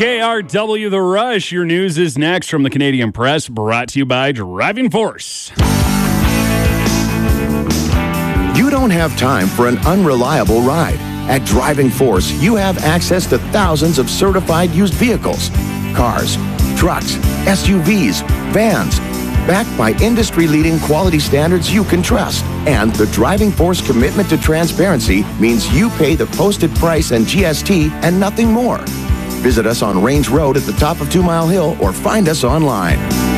KRW The Rush. Your news is next from the Canadian Press, brought to you by Driving Force. You don't have time for an unreliable ride. At Driving Force, you have access to thousands of certified used vehicles, cars, trucks, SUVs, vans, backed by industry-leading quality standards you can trust. And the Driving Force commitment to transparency means you pay the posted price and GST and nothing more. Visit us on Range Road at the top of 2 Mile Hill or find us online.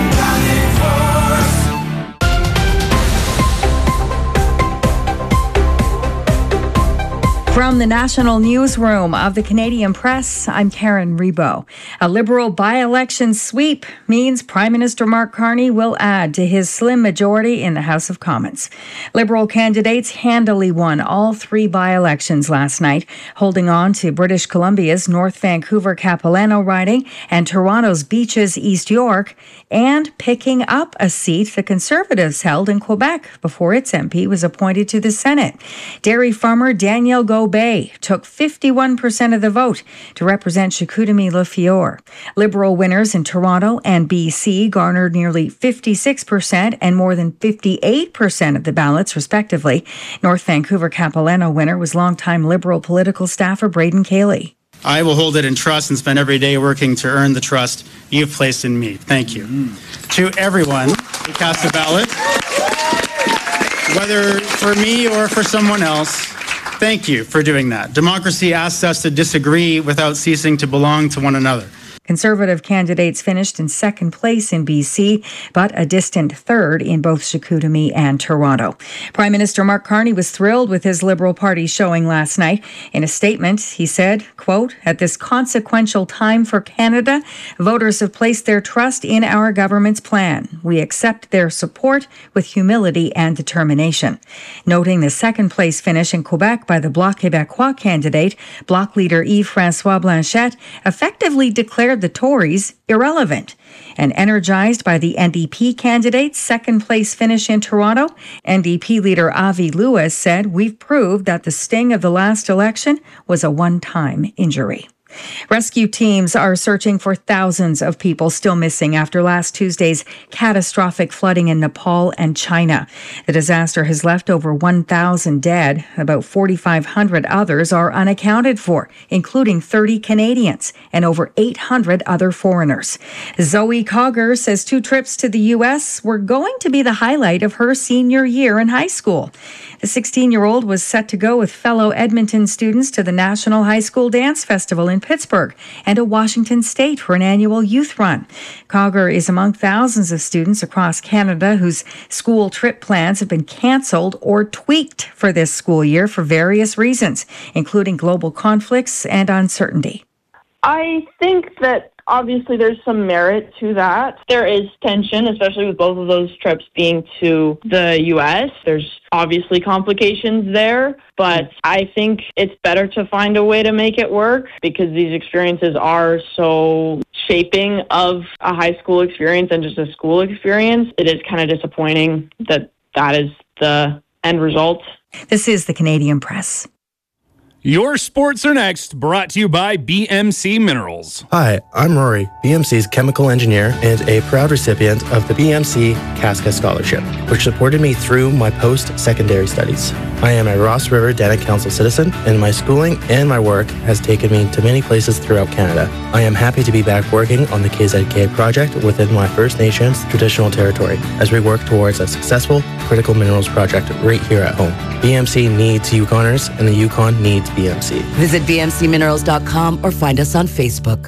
From the National Newsroom of the Canadian Press, I'm Karen Rebo. A Liberal by-election sweep means Prime Minister Mark Carney will add to his slim majority in the House of Commons. Liberal candidates handily won all 3 by-elections last night, holding on to British Columbia's North Vancouver Capilano riding and Toronto's Beaches East York, and picking up a seat the Conservatives held in Quebec before its MP was appointed to the Senate. Dairy farmer Daniel Gobey took 51% of the vote to represent Chicoutimi-Le-Fior. Liberal winners in Toronto and BC garnered nearly 56% and more than 58% of the ballots, respectively. North Vancouver Capilano winner was longtime Liberal political staffer Braden Cayley. I will hold it in trust and spend every day working to earn the trust you've placed in me. Thank you. To everyone who cast a ballot, whether for me or for someone else, thank you for doing that. Democracy asks us to disagree without ceasing to belong to one another. Conservative candidates finished in second place in BC, but a distant third in both Chicoutimi and Toronto. Prime Minister Mark Carney was thrilled with his Liberal Party showing last night. In a statement, he said, quote, "At this consequential time for Canada, voters have placed their trust in our government's plan. We accept their support with humility and determination." Noting the second place finish in Quebec by the Bloc Québécois candidate, Bloc leader Yves-François Blanchet effectively declared the Tories irrelevant. And energized by the NDP candidate's second place finish in Toronto, NDP leader Avi Lewis said, "We've proved that the sting of the last election was a one-time injury." Rescue teams are searching for thousands of people still missing after last Tuesday's catastrophic flooding in Nepal and China. The disaster has left over 1,000 dead. About 4,500 others are unaccounted for, including 30 Canadians and over 800 other foreigners. Zoe Cogger says 2 trips to the U.S. were going to be the highlight of her senior year in high school. The 16-year-old was set to go with fellow Edmonton students to the National High School Dance Festival in Pittsburgh and to Washington State for an annual youth run. Cogger is among thousands of students across Canada whose school trip plans have been cancelled or tweaked for this school year for various reasons, including global conflicts and uncertainty. I think that obviously there's some merit to that. There is tension, especially with both of those trips being to the U.S. There's obviously complications there, but I think it's better to find a way to make it work because these experiences are so shaping of a high school experience and just a school experience. It is kind of disappointing that that is the end result. This is the Canadian Press. Your sports are next, brought to you by BMC Minerals. Hi, I'm Rory, BMC's chemical engineer and a proud recipient of the BMC Casca Scholarship, which supported me through my post-secondary studies. I am a Ross River Danic Council citizen, and my schooling and my work has taken me to many places throughout Canada. I am happy to be back working on the KZK project within my First Nations traditional territory as we work towards a successful critical minerals project right here at home. BMC needs Yukoners, and the Yukon needs BMC. Visit bmcminerals.com or find us on Facebook.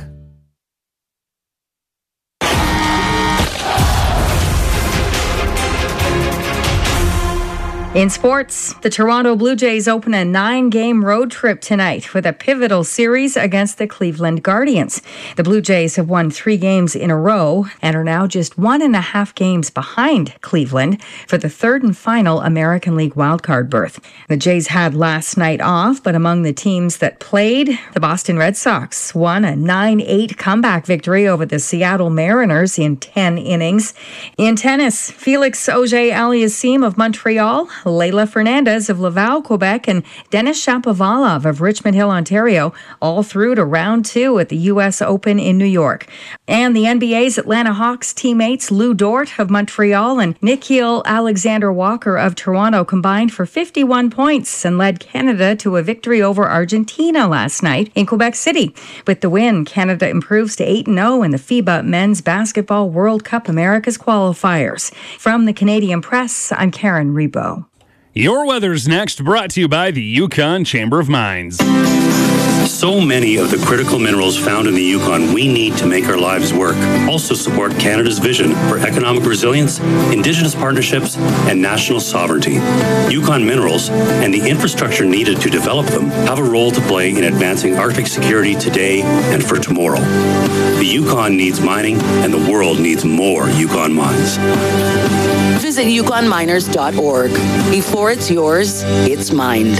In sports, the Toronto Blue Jays open a 9-game road trip tonight with a pivotal series against the Cleveland Guardians. The Blue Jays have won 3 games in a row and are now just 1.5 games behind Cleveland for the third and final American League wildcard berth. The Jays had last night off, but among the teams that played, the Boston Red Sox won a 9-8 comeback victory over the Seattle Mariners in 10 innings. In tennis, Felix Auger-Aliassime of Montreal Layla Fernandez of Laval, Quebec, and Denis Shapovalov of Richmond Hill, Ontario, all through to round 2 at the U.S. Open in New York. And the NBA's Atlanta Hawks teammates Lou Dort of Montreal and Nickeil Alexander-Walker of Toronto combined for 51 points and led Canada to a victory over Argentina last night in Quebec City. With the win, Canada improves to 8-0 in the FIBA Men's Basketball World Cup Americas qualifiers. From the Canadian Press, I'm Karen Rebo. Your weather's next, brought to you by the Yukon Chamber of Mines. So many of the critical minerals found in the Yukon we need to make our lives work also support Canada's vision for economic resilience, Indigenous partnerships, and national sovereignty. Yukon minerals and the infrastructure needed to develop them have a role to play in advancing Arctic security today and for tomorrow. The Yukon needs mining, and the world needs more Yukon mines. Visit yukonminers.org. Before it's yours, it's mined.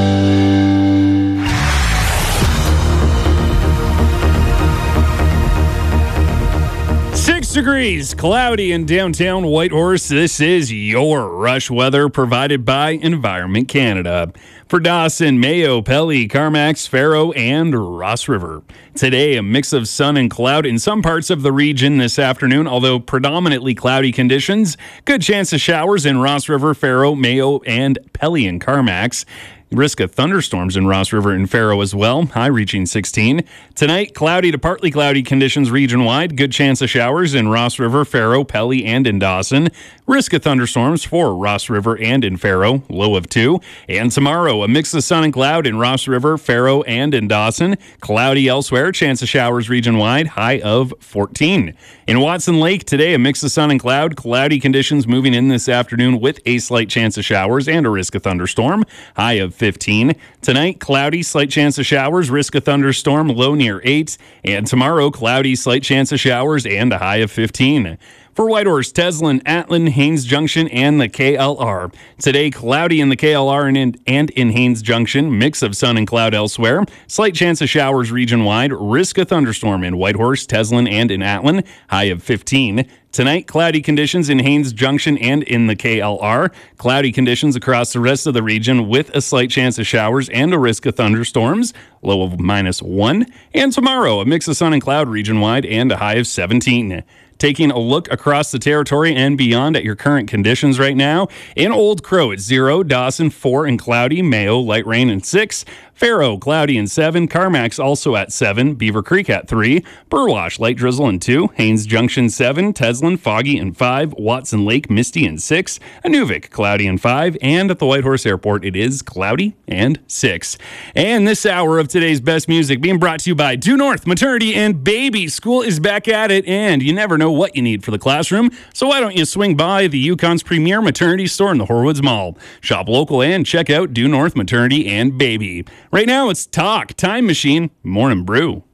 6 degrees, cloudy in downtown Whitehorse. This is your Rush weather provided by Environment Canada. For Dawson, Mayo, Pelly, Carmacks, Faro, and Ross River. Today, a mix of sun and cloud in some parts of the region this afternoon, although predominantly cloudy conditions. Good chance of showers in Ross River, Faro, Mayo, and Pelly and Carmacks. Risk of thunderstorms in Ross River and Faro as well, high reaching 16. Tonight, cloudy to partly cloudy conditions region-wide. Good chance of showers in Ross River, Faro, Pelly, and in Dawson. Risk of thunderstorms for Ross River and in Faro, low of 2. And tomorrow, a mix of sun and cloud in Ross River, Faro, and in Dawson. Cloudy elsewhere, chance of showers region-wide, high of 14. In Watson Lake, today, a mix of sun and cloud. Cloudy conditions moving in this afternoon with a slight chance of showers and a risk of thunderstorm, high of 15. Tonight, cloudy, slight chance of showers, risk of thunderstorm, low near 8. And tomorrow, cloudy, slight chance of showers and a high of 15. For Whitehorse, Teslin, Atlin, Haines Junction, and the KLR. Today, cloudy in the KLR and in Haines Junction. Mix of sun and cloud elsewhere. Slight chance of showers region-wide. Risk of thunderstorm in Whitehorse, Teslin, and in Atlin. High of 15. Tonight, cloudy conditions in Haines Junction and in the KLR. Cloudy conditions across the rest of the region with a slight chance of showers and a risk of thunderstorms. Low of -1. And tomorrow, a mix of sun and cloud region-wide and a high of 17. Taking a look across the territory and beyond at your current conditions right now. In Old Crow, it's 0. Dawson, 4 and cloudy. Mayo, light rain and 6. Faro, cloudy and 7. Carmacks also at 7. Beaver Creek at 3. Burwash, light drizzle and 2. Haines Junction, 7. Teslin, foggy and 5. Watson Lake, misty and 6. Inuvik, cloudy and 5. And at the Whitehorse Airport, it is cloudy and 6. And this hour of today's best music being brought to you by Due North Maternity and Baby. School is back at it, and you never know what you need for the classroom, so why don't you swing by the Yukon's premier maternity store in the Horwoods Mall. Shop local and check out Due North Maternity and Baby. Right now, it's Talk Time Machine Morning Brew.